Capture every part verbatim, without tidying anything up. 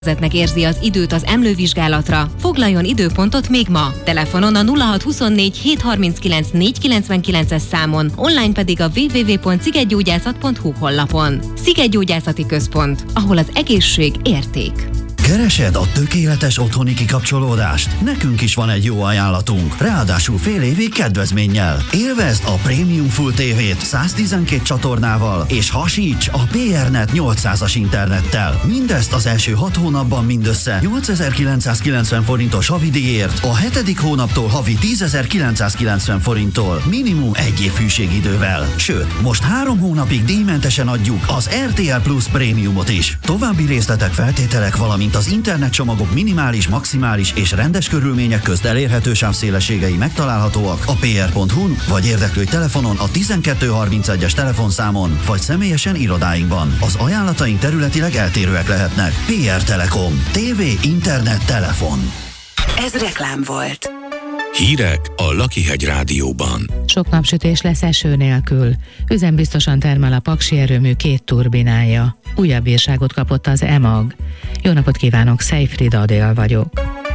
Vezetnek érzi az időt az emlővizsgálatra, foglaljon időpontot még ma. Telefonon a nulla hat huszonnégy hétszázharminckilenc négyszázkilencvenkilences számon, online pedig a double-u double-u double-u pont szigetgyógyászat pont hu honlapon. Szigetgyógyászati Központ, ahol az egészség érték. Keresed a tökéletes otthoni kikapcsolódást? Nekünk is van egy jó ajánlatunk, ráadásul fél évig kedvezménnyel. Élvezd a Premium Full té vét száztizenkét csatornával, és hasíts a pé er net nyolcszázas internettel. Mindezt az első hat hónapban mindössze nyolcezer-kilencszázkilencven forintos havidíjért, a hetedik hónaptól havi tízezer-kilencszázkilencven forinttól, minimum egy év hűségidővel. Sőt, most három hónapig díjmentesen adjuk az er té el Plus Prémiumot is. További részletek, feltételek, valamint az internetcsomagok minimális, maximális és rendes körülmények közt elérhető sávszélességei megtalálhatóak a pé er pont hu-n, vagy érdeklődj telefonon a tizenkettő harmincegyes telefonszámon, vagy személyesen irodáinkban. Az ajánlataink területileg eltérőek lehetnek. pé er Telekom. Tévé, internet, telefon. Ez reklám volt. Hírek a Lakihegy Rádióban. Sok napsütés lesz eső nélkül. Üzembiztosan termel a Paksi erőmű két turbinája. Újabb bírságot kapott az EMAG. Jó napot kívánok, Szejfrid Adél vagyok.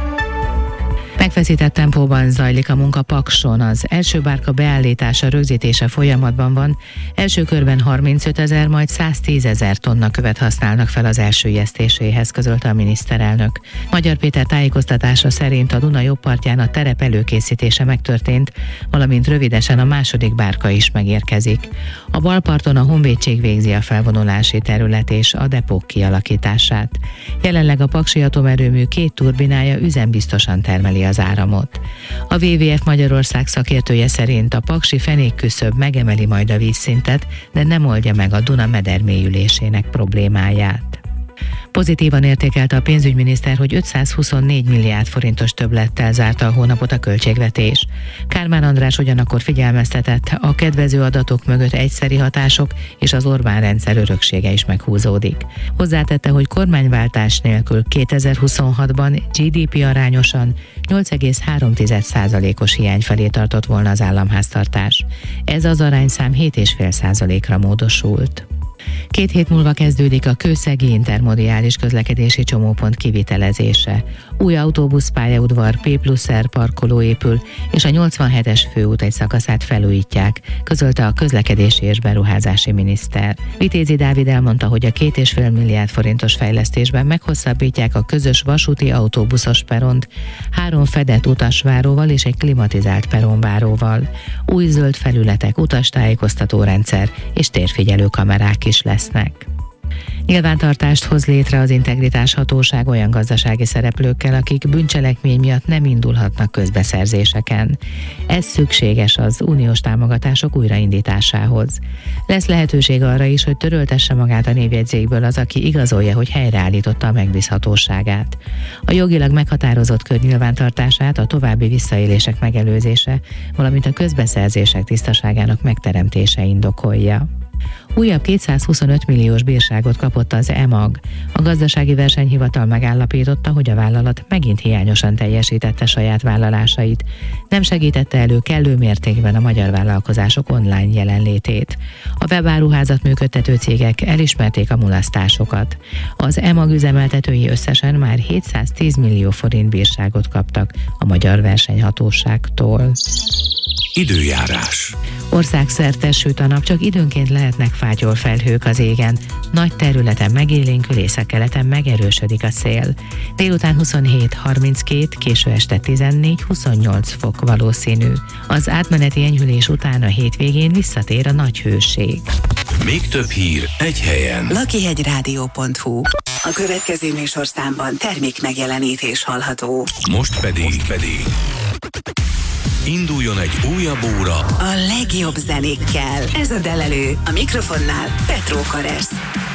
Megfeszített tempóban zajlik a munka Pakson, az első bárka beállítása, rögzítése folyamatban van. Első körben harmincötezer, majd száztízezer tonna követ használnak fel az elsüllyesztéséhez, közölte a miniszterelnök. Magyar Péter tájékoztatása szerint a Duna jobb partján a terep előkészítése megtörtént, valamint rövidesen a második bárka is megérkezik. A bal parton a Honvédség végzi a felvonulási terület és a depók kialakítását. Jelenleg a Paksi atomerőmű két turbinája üzembiztosan termeli az áramot. A dupla vé vé ef Magyarország szakértője szerint a paksi fenékküszöb megemeli majd a vízszintet, de nem oldja meg a Duna medermélyülésének problémáját. Pozitívan értékelte a pénzügyminiszter, hogy ötszázhuszonnégy milliárd forintos többlettel zárta a hónapot a költségvetés. Kármán András ugyanakkor figyelmeztetett, a kedvező adatok mögött egyszeri hatások és az Orbán rendszer öröksége is meghúzódik. Hozzátette, hogy kormányváltás nélkül kétezer-huszonhatban gé dé pé arányosan nyolc egész három százalékos hiány felé tartott volna az államháztartás. Ez az arányszám hét egész öt százalékra módosult. Két hét múlva kezdődik a kőszegi intermodiális közlekedési csomópont kivitelezése. Új autóbuszpályaudvar, P plusz R parkoló épül, és a nyolcvanhetes főút egy szakaszát felújítják, közölte a közlekedési és beruházási miniszter. Vitézi Dávid elmondta, hogy a két és fél milliárd forintos fejlesztésben meghosszabbítják a közös vasúti autóbuszos peront, három fedett utasváróval és egy klimatizált peronváróval. Új zöld felületek, utastájékoztató rendszer és térfigyelő kamerák is lesznek. Nyilvántartást hoz létre az Integritás Hatóság olyan gazdasági szereplőkkel, akik bűncselekmény miatt nem indulhatnak közbeszerzéseken. Ez szükséges az uniós támogatások újraindításához. Lesz lehetőség arra is, hogy töröltesse magát a névjegyzékből az, aki igazolja, hogy helyreállította a megbízhatóságát. A jogilag meghatározott kör nyilvántartását a további visszaélések megelőzése, valamint a közbeszerzések tisztaságának megteremtése indokolja. Újabb kétszázhuszonöt milliós bírságot kapott az EMAG. A gazdasági versenyhivatal megállapította, hogy a vállalat megint hiányosan teljesítette saját vállalásait. Nem segítette elő kellő mértékben a magyar vállalkozások online jelenlétét. A webáruházat működtető cégek elismerték a mulasztásokat. Az EMAG üzemeltetői összesen már hétszáztíz millió forint bírságot kaptak a magyar versenyhatóságtól. Időjárás. Országszerte süt a nap, csak időnként lehetnek fátyolfelhők az égen. Nagy területen megélénkül, északkeleten megerősödik a szél. Délután huszonhét harminckét, késő este tizennégy huszonnyolc fok valószínű. Az átmeneti enyhülés után a hétvégén visszatér a nagy hőség. Még több hír egy helyen. lakihegyrádió pont hu. A következő műsorszámban termék megjelenítés hallható. Most pedig, Most pedig induljon egy újabb óra a legjobb zenékkel. Ez a Delelő. A mikrofonnál Petró Karesz.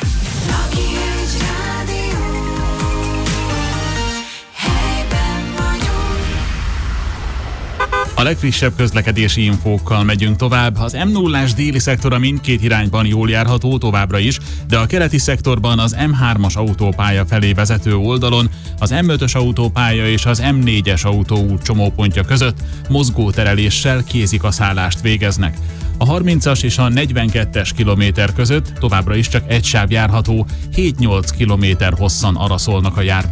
A legfrissebb közlekedési infókkal megyünk tovább. Az M nullás déli szektora mindkét irányban jól járható továbbra is, de a keleti szektorban az M hármas autópálya felé vezető oldalon, az M ötös autópálya és az M négyes autóút csomópontja között mozgótereléssel kézikaszállást végeznek. A harmincas és a negyvenkettes kilométer között továbbra is csak egy sáv járható, hét-nyolc kilométer hosszan araszolnak a járművek.